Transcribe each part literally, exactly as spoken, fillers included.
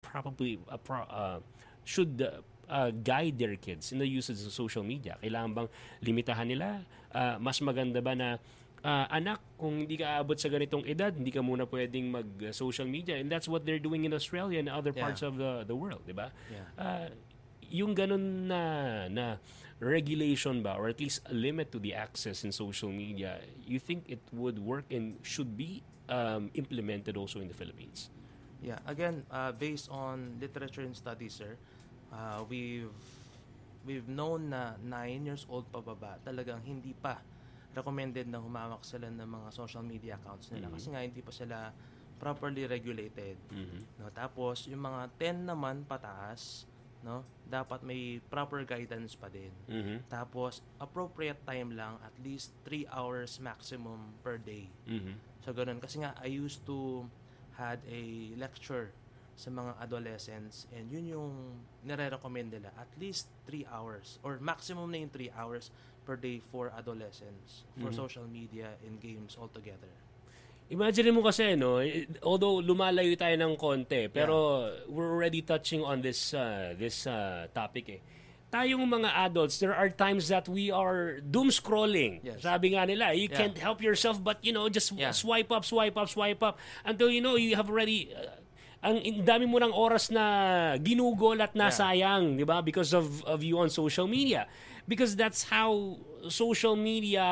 probably uh, pro, uh, should uh, uh, guide their kids in the usage of social media? Kailangan bang limitahan nila? Uh, mas maganda ba na uh, anak, kung hindi ka aabot sa ganitong edad, hindi ka muna pwedeng mag-social media? And that's what they're doing in Australia and other Yeah. parts of the the world, di ba? Yeah. Uh, yung ganun na na regulation ba, or at least a limit to the access in social media, you think it would work and should be um, implemented also in the Philippines? Yeah, again, uh, based on literature and studies, sir, uh, we've we've known na nine years old pababa talagang hindi pa recommended na humawak sila ng mga social media accounts nila, Mhm. kasi nga hindi pa sila properly regulated. Mhm. No, tapos yung mga ten naman pataas, no, dapat may proper guidance pa din. Mhm. Tapos appropriate time lang, at least three hours maximum per day. Mhm. So ganun, kasi nga I used to had a lecture sa mga adolescents, and yun yung nire-recommend nila, at least three hours or maximum na yung three hours per day for adolescents for Mhm. social media and games altogether. Imagine mo kasi, no, although lumalayo tayo ng konti, pero we're already touching on this uh, this uh, topic eh. Tayong mga adults, there are times that we are doom scrolling. Yes. Sabi nga nila, you Yeah. can't help yourself but, you know, just Yeah. swipe up, swipe up, swipe up until, you know, you have already uh, ang in- dami mo ng oras na ginugol at nasayang, di ba? Because of of you on social media. Because that's how social media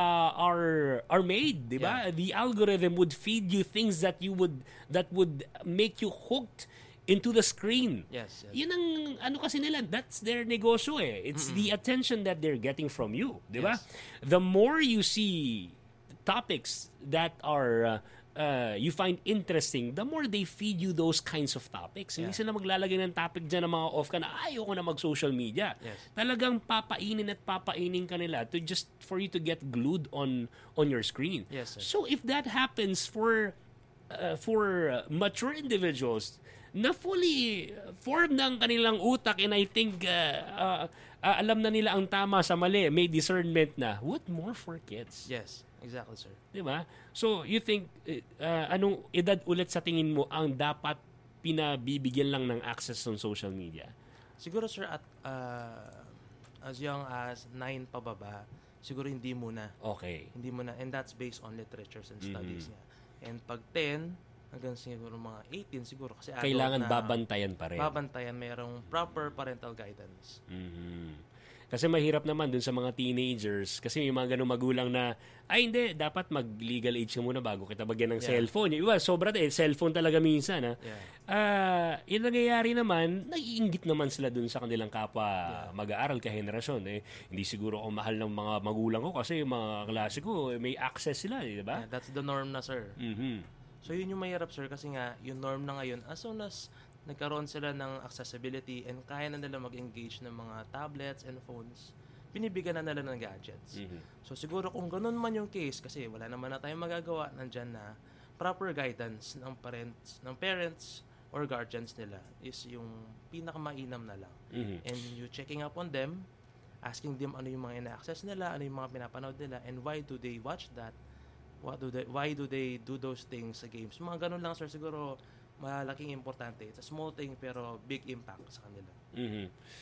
are are made, di ba? Yeah. The algorithm would feed you things that you would that would make you hooked into the screen. Yes, yes. Yun ang ano kasi nila, that's their negosyo eh. It's the attention that they're getting from you, di ba? Yes. The more you see topics that are uh, uh, you find interesting, the more they feed you those kinds of topics. Hindi Yeah. sila maglalagay ng topic dyan na mga off ka na ayoko na mag-social media. Yes. Talagang papainin at papainin ka nila to just for you to get glued on on your screen. Yes, sir. So if that happens for uh, for uh, mature individuals na fully formed ng kanilang utak, and I think uh, uh, uh, alam na nila ang tama sa mali, may discernment na, what more for kids? Yes, exactly, sir. Di ba? So, you think, uh, anong edad ulit sa tingin mo ang dapat pinabibigyan lang ng access on social media? Siguro, sir, at uh, as young as nine pababa, siguro hindi muna. Okay. Hindi muna. And that's based on literatures and studies Mhm. niya. And pag ten, hanggang siguro mga eighteen siguro, kasi adult Kailangan na, babantayan pa rin. babantayan, mayroong proper parental guidance. Mhm. Kasi mahirap naman dun sa mga teenagers, kasi may mga ganung magulang na, ay hindi, dapat mag-legal age ka muna bago kita bagyan ng Yeah. cellphone. Yung iba, sobra eh, cellphone talaga minsan. Ha? Yeah. Ah, yung nangyayari naman, naiinggit naman sila dun sa kanilang kapwa Yeah. mag-aaral ka henerasyon. Eh, hindi siguro ako mahal ng mga magulang ko kasi yung mga klase ko, eh, may access sila, di ba? Yeah, that's the norm na, sir. Mhm. So yun yung mahirap, sir, kasi nga yung norm na ngayon, as soon as nagkaroon sila ng accessibility and kaya na nila mag-engage ng mga tablets and phones, binibigyan na nila ng gadgets. Mhm. So siguro kung ganun man yung case, kasi wala naman na tayong magagawa, nandyan na proper guidance ng parents, ng parents or guardians nila is yung pinakamainam na lang. Mhm. And you checking up on them, asking them ano yung mga ina-access nila, ano yung mga pinapanood nila, and why do they watch that? What do they, why do they do those things sa games? Mga ganun lang, sir, siguro malaking importante. It's a small thing pero big impact sa kanila. Mhm.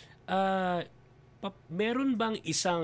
Ah, pa- meron bang isang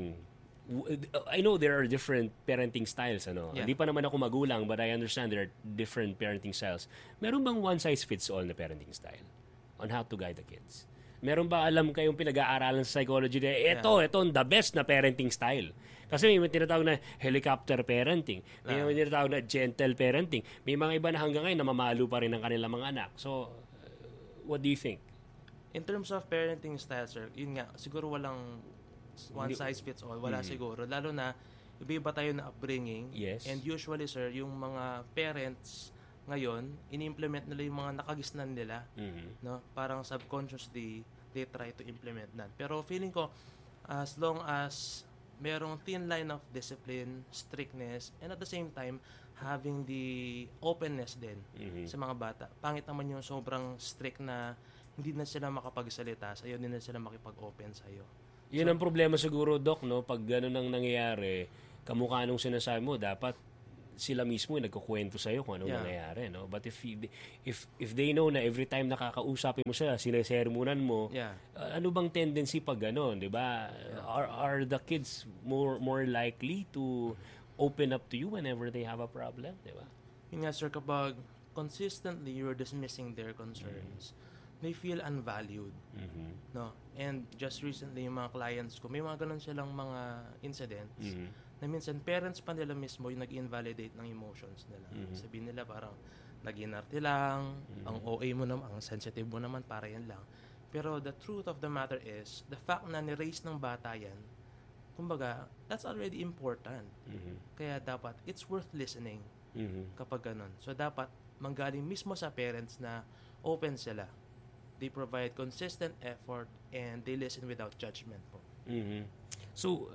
w- I know there are different parenting styles, ano. Yeah. Hindi pa naman ako magulang, but I understand there are different parenting styles. Meron bang one size fits all na parenting style on how to guide the kids? Meron ba alam kayong pinag-aaralan sa psychology na ito, ito ang the best na parenting style? Kasi may mga tinatawag na helicopter parenting, may Ah. mga tinatawag na gentle parenting, may mga iba na hanggang ngayon namamalo pa rin ng kanilang mga anak. So, uh, what do you think? In terms of parenting style, sir, yun nga, siguro walang one Hindi- size fits all. Wala Mhm. siguro. Lalo na, iba-iba tayo na upbringing. Yes. And usually, sir, yung mga parents ngayon, ini-implement nila yung mga nakagisnan nila. Mhm. No? Parang subconsciously, they try to implement that. Pero feeling ko, as long as merong thin line of discipline, strictness, and at the same time, having the openness din Mhm. sa mga bata. Pangit naman yung sobrang strict na hindi na sila makapagsalita sa'yo, hindi na sila makipag-open sa'yo. Yun ang problema siguro, Doc, no? Pag gano'n ang nangyayari, kamukha nung sinasabi mo, dapat sila mismo yung nagkukwento sa'yo kung anong Yeah. nangyayari, no? But if you- if if they know na every time nakakausapin mo sila, sinesermonan mo, Yeah. uh, ano bang tendency pag gano'n, di ba? Are are the kids more more likely to open up to you whenever they have a problem, di ba? Yun nga, sir, kapag consistently you're dismissing their concerns, they feel unvalued. Mhm. No? And just recently, yung mga clients ko, may mga ganun silang mga incidents Mhm. na minsan parents pa nila mismo yung nag-invalidate ng emotions nila. Mhm. Sabihin nila parang nag-inarte lang, ang O A mo naman, ang sensitive mo naman, para yan lang. Pero the truth of the matter is, the fact na ni-raise ng bata yan, kumbaga, that's already important. Mhm. Kaya dapat, it's worth listening Mhm. kapag ganun. So, dapat manggaling mismo sa parents na open sila. They provide consistent effort and they listen without judgment po. Mhm. So,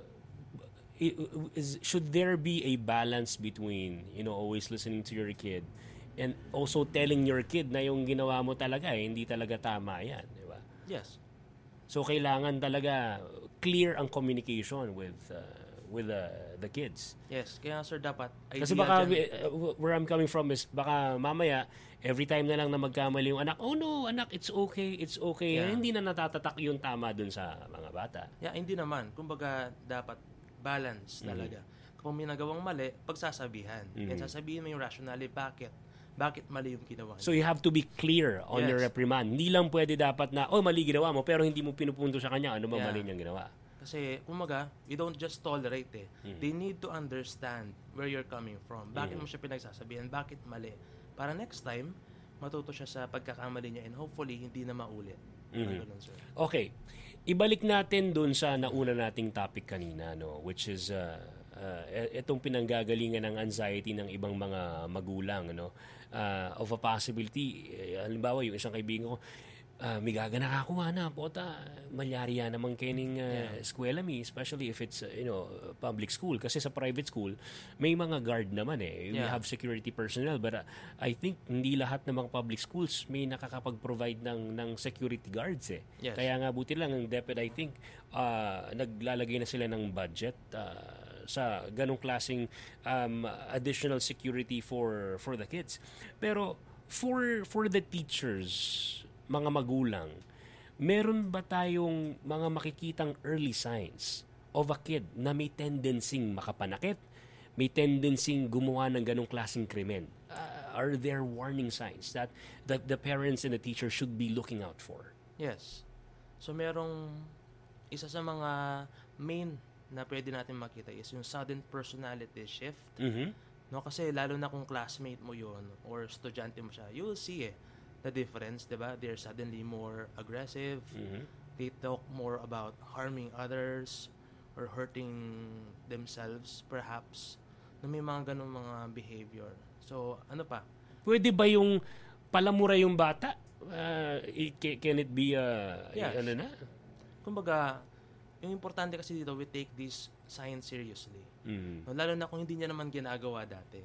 i- is, should there be a balance between, you know, always listening to your kid and also telling your kid na yung ginawa mo talaga, eh, hindi talaga tama yan, di ba? Yes. So, kailangan talaga clear ang communication with uh, with uh, the kids. Yes. Kaya, sir, dapat Kasi ideal baka, dyan- uh, where I'm coming from is, baka mamaya, every time na lang na magkamali yung anak, oh no, anak, it's okay, it's okay. Yeah. Hindi na natatatak yung tama dun sa mga bata. Yeah, hindi naman. Kumbaga, dapat balance talaga. Kung may nagawang mali, pagsasabihan. Mhm. And sasabihin mo yung rationale, bakit? Bakit mali yung ginawa niya? So you have to be clear on Yes. your reprimand. Hindi lang pwede dapat na, oh, mali ginawa mo, pero hindi mo pinupunto sa kanya ano ba Yeah. mali niyang ginawa. Kasi, kumaga, you don't just tolerate eh. Mhm. They need to understand where you're coming from. Bakit Mhm. mo siya pinagsasabihan? Bakit mali? Para next time, matuto siya sa pagkakamali niya and hopefully, hindi na maulit. Mhm. Ganun, sir. Okay. Ibalik natin dun sa nauna nating topic kanina, no, which is uh, uh, itong pinanggagalingan ng anxiety ng ibang mga magulang, no, uh, of a possibility. Eh, halimbawa, yung isang kaibigan ko, uh, may gagana ako, na, pota, malyari yan naman kining uh, eskwela mi, especially if it's, uh, you know, public school. Kasi sa private school, may mga guard naman eh. We Yeah. have security personnel, but uh, I think hindi lahat ng mga public schools may nakakapag-provide ng, ng security guards eh. Yes. Kaya nga buti lang, ang DepEd, I think, uh, naglalagay na sila ng budget uh, sa ganong klaseng um, additional security for for the kids. Pero for for the teachers, mga magulang, meron ba tayong mga makikitang early signs of a kid na may tendency makapanakit, may tendency gumawa ng ganong klaseng krimen? Uh, are there warning signs that, that the parents and the teacher should be looking out for? Yes. So, merong isa sa mga main na pwede natin makita is yung sudden personality shift. Mhm. No, kasi lalo na kung classmate mo yun or estudyante mo siya, you will see eh, the difference, di ba? They're suddenly more aggressive. Mhm. They talk more about harming others or hurting themselves, perhaps. No, may mga ganong mga behavior. So, ano pa? Pwede ba yung palamura yung bata? Uh, it- ca- can it be uh, Yes. ano na? Kumbaga, yung importante kasi dito, we take this science seriously. Mhm. No, lalo na kung hindi niya naman ginagawa dati.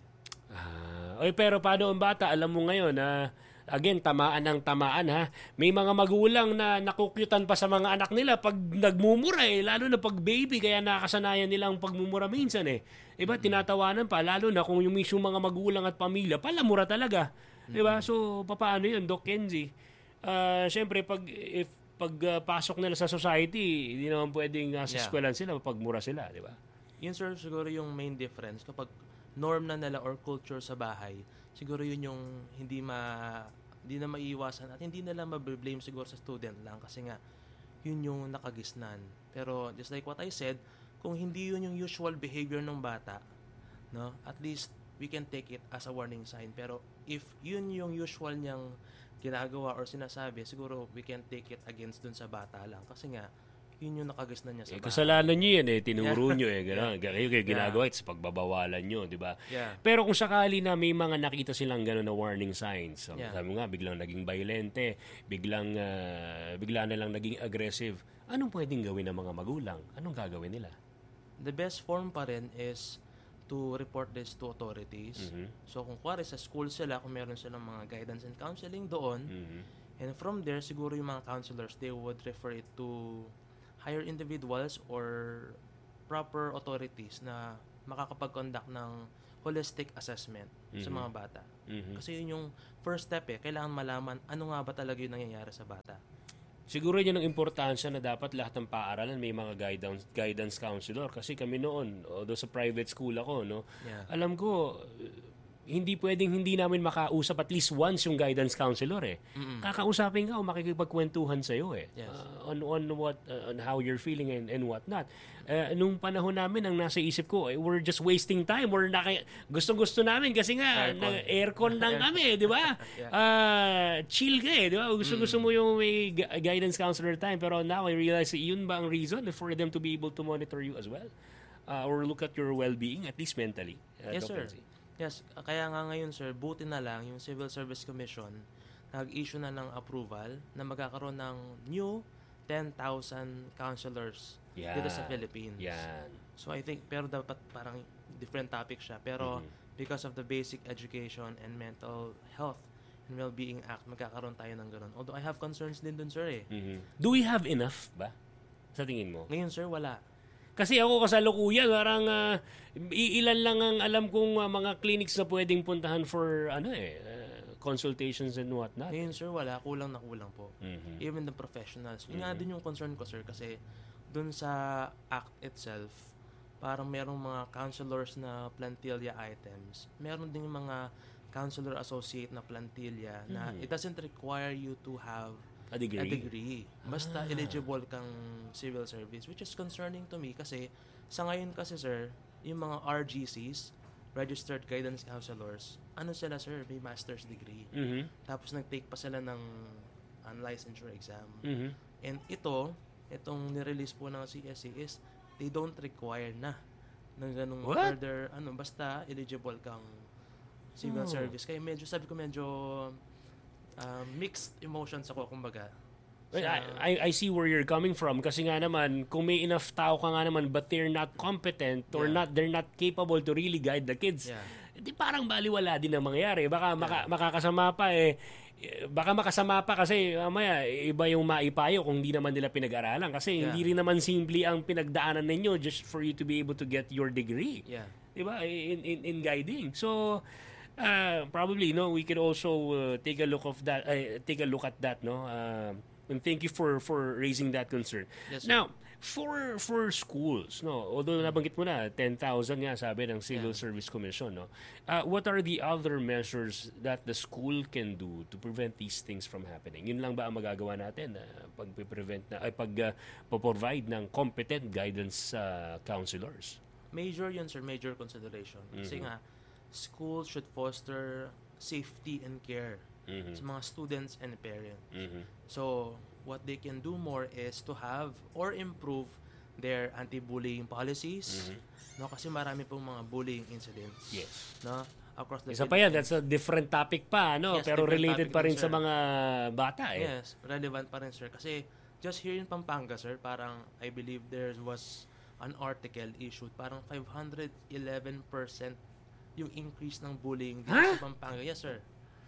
Ah, oy, pero paano ang bata? Alam mo ngayon na again, tamaan ng tamaan ha. May mga magulang na nakukyutan pa sa mga anak nila pag nagmumura eh, lalo na pag baby, kaya nakasanayan nilang pagmumura minsan eh. Diba, tinatawanan pa, lalo na kung yung mismo mga magulang at pamilya, palamura talaga. Diba? So, papaano yun, Doc Kenzie? Ah, Siyempre, pag, if, pag ah, pasok nila sa society, hindi naman pwedeng uh, sa Yeah. eskwelahan sila, pagmura sila, di ba? Yun, sir, siguro yung main difference. Kapag norm na nila or culture sa bahay, siguro yun yung hindi ma hindi na maiiwasan at hindi nila mablame siguro sa student lang kasi nga yun yung nakagisnan. Pero just like what I said, kung hindi yun yung usual behavior ng bata, no, at least we can take it as a warning sign. Pero if yun yung usual niyang ginagawa or sinasabi, siguro we can take it against dun sa bata lang kasi nga yun yung nakagisnan niya sa Eh, bahay. kasalanan nyo yan eh, tinuro Yeah. nyo eh, gano'n. Kayo kayo ginagawa it sa pagbabawalan nyo, di ba? Yeah. Pero kung sakali na may mga nakita silang gano'n na warning signs, sabi Yeah. sabi mo nga, biglang naging violente, biglang, ah, bigla na lang naging aggressive, anong pwedeng gawin ng mga magulang? Anong gagawin nila? The best form pa rin is to report this to authorities. Mhm. So kung kuwari sa school sila, kung meron silang mga guidance and counseling doon, Mhm. and from there, siguro yung mga counselors, they would refer it to higher individuals or proper authorities na makakapag-conduct ng holistic assessment mm-hmm. sa mga bata. Mm-hmm. Kasi yun yung first step eh. Kailangan malaman ano nga ba talaga yung nangyayari sa bata. Siguro yun ang importansya na dapat lahat ng paaralan may mga guidance guidance counselor. Kasi kami noon, although sa private school ako, no, yeah. alam ko, hindi pwedeng hindi namin makausap at least once yung guidance counselor eh. Mm-mm. Kakausapin ka o makikipagkwentuhan sa'yo eh. Yes. Uh, on, on, what, uh, on how you're feeling and, and what not. Uh, nung panahon namin, ang nasa isip ko, eh, we're just wasting time. We're naka, gustong-gusto namin kasi nga, aircon, na, aircon lang kami, di ba? yeah. uh, chill ka eh, di ba? Gusto-gusto mo yung may guidance counselor time. Pero now I realize, yun ba ang reason for them to be able to monitor you as well? Uh, or look at your well-being, at least mentally. Uh, yes, sir. Kenzie. Yes, kaya nga ngayon sir, buti na lang yung Civil Service Commission nag-issue na ng approval na magkakaroon ng new ten thousand counselors yeah. dito sa Philippines. Yan. So I think, pero dapat parang different topic siya. Pero mm-hmm. because of the Basic Education and Mental Health and Wellbeing Act, magkakaroon tayo ng ganun. Although I have concerns din dun sir eh. Mm-hmm. Do we have enough ba? Sa tingin mo? Ngayon sir, wala. Kasi ako kasalukuyan, parang uh, iilan lang ang alam kong uh, mga clinics na pwedeng puntahan for ano eh, uh, consultations and what not. Ngayon sir, wala. Kulang na kulang po. Mm-hmm. Even the professionals. Yun mm-hmm. nga din yung concern ko sir kasi dun sa act itself, parang merong mga counselors na plantilla items. Meron ding mga counselor associate na plantilla mm-hmm. na it doesn't require you to have A degree. A degree. Basta ah. eligible kang civil service, which is concerning to me kasi sa ngayon kasi sir, yung mga R G Cs, Registered Guidance Counselors, ano sila sir, may master's degree. Mm-hmm. Tapos nag-take pa sila ng unlicensure exam. Mm-hmm. And ito, itong nirelease po ng C S C is they don't require na ng ganung What? further, ano, basta eligible kang civil oh. service. Kaya medyo, sabi ko medyo Uh, mixed emotions ako, kumbaga. Well, I, I, I see where you're coming from kasi nga naman, kung may enough tao ka nga naman but they're not competent or yeah. not they're not capable to really guide the kids, yeah. di parang baliwala din ang mangyayari. Baka yeah. maka, makakasama pa eh, baka makasama pa kasi mamaya iba yung maipayo kung hindi naman nila pinag-aralan kasi yeah. hindi rin naman simple ang pinagdaanan ninyo just for you to be able to get your degree. Yeah. Di ba? In, in, in guiding. So, Uh, probably no we could also uh, take a look of that uh, take a look at that no uh, and thank you for for raising that concern. Yes, now for for schools no although nabanggit mo na ten thousand nga sabi ng Civil yeah. Service Commission no uh, what are the other measures that the school can do to prevent these things from happening? Yun lang ba ang magagawa natin uh, pag prevent na ay pag uh, provide ng competent guidance uh, counselors? Major yun sir, major consideration kasi mm-hmm. nga school should foster safety and care mm-hmm. sa mga students and parents. Mm-hmm. So, what they can do more is to have or improve their anti-bullying policies. Mm-hmm. No, kasi marami pong mga bullying incidents. Yes. No, across the Isa pa yan, that's a different topic pa, no? Yes, pero related pa rin din, sa mga bata eh. Yes, relevant pa rin sir. Kasi just here in Pampanga sir, parang I believe there was an article issued, parang five hundred eleven percent yung increase ng bullying dito huh? sa Pampanga. Yes, sir.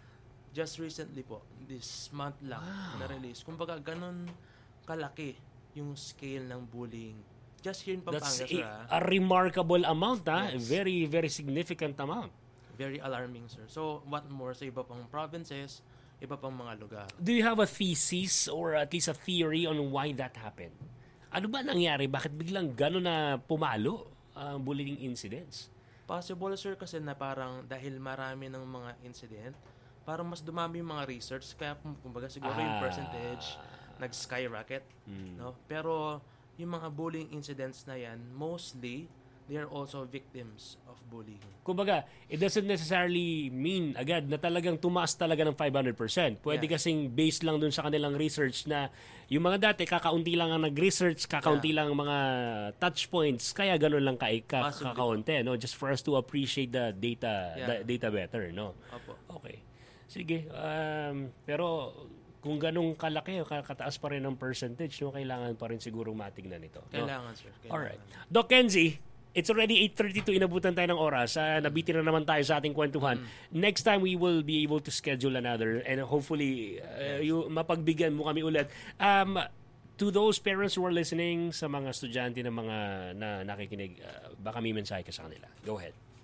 Just recently po, this month lang, wow. na-release. Kumbaga, ganun kalaki yung scale ng bullying. Just here in Pampanga, That's sir. A, a remarkable amount, ha? Yes. Very, very significant amount. Very alarming, sir. So, what more sa iba pang provinces, iba pang mga lugar. Do you have a thesis or at least a theory on why that happened? Ano ba nangyari? Bakit biglang gano'n na pumalo ang uh, bullying incidents? Possible sir kasi na parang dahil marami ng mga incident, parang mas dumami yung mga research kaya kumbaga siguro ah. yung percentage nag-skyrocket, mm. no? Pero yung mga bullying incidents na yan, mostly they are also victims of bullying. Kumbaga, it doesn't necessarily mean agad na talagang tumaas talaga ng five hundred percent. Pwede yeah. kasing based lang dun sa kanilang research na yung mga dati, kakaunti lang ang nag-research, kakaunti yeah. lang ang mga touch points, kaya ganun lang ka, ka, kakaunti, no? Just for us to appreciate the data yeah. the data better, no? Opo. Okay. Sige. Um, pero kung ganung kalaki, kataas pa rin ang percentage, no? Kailangan pa rin siguro matignan ito. Kailangan, no? sir. Kailangan. Alright. Doc Kenzie, it's already eight thirty-two, inabutan tayo ng oras. Uh, nabitin na naman tayo sa ating kwentuhan. Mm. Next time, we will be able to schedule another and hopefully, uh, you, mapagbigyan mo kami ulit. Um, to those parents who are listening, sa mga estudyante na mga na nakikinig, uh, baka may mensahe ka sa kanila. Go ahead.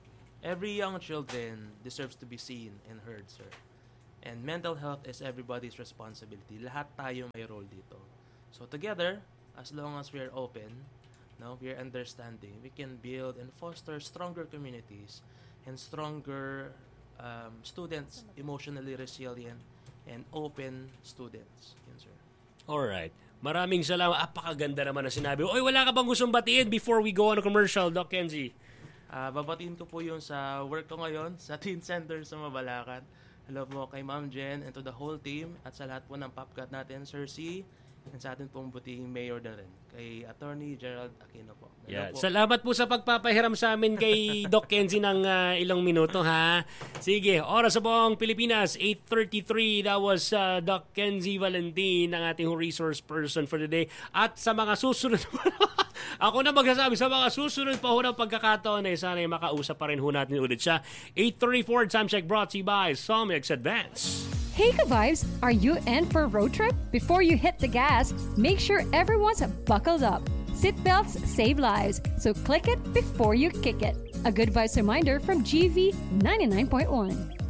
every young children deserves to be seen and heard, sir. And mental health is everybody's responsibility. Lahat tayo may role dito. So together, as long as we are open, no, we are understanding, we can build and foster stronger communities and stronger um, students, emotionally resilient and open students. Yan, sir. Alright. Maraming salamat. Apakaganda naman na sinabi. Oy, wala ka bang gustong batiin before we go on a commercial, Doc Kenzie? Uh, babatiin ko po yung sa work ko ngayon sa Teen Center sa Mabalacan. Hello po kay Ma'am Jen and to the whole team at sa lahat po ng PopCat natin, Sir C, and sa atin pong buting mayor na rin, kay Attorney Gerald Aquino po. Yeah. Po. Salamat po sa pagpapahiram sa amin kay Doc Kenzie ng uh, ilang minuto, ha? Sige, oras sa buong Pilipinas, eight thirty-three. That was uh, Doc Kenzie Valentin, ang ating resource person for the day. At sa mga susunod ako na magsasabi sa mga susunod pa ho ng pagkakataon eh, sana makausap pa rin ho natin ulit siya. eight thirty-four time check brought to you by Somex Advance. Hey Ka-Vibes, are you in for a road trip? Before you hit the gas, make sure everyone's buckled up. Seatbelts save lives, so click it before you kick it. A good vibes reminder from G V ninety-nine point one.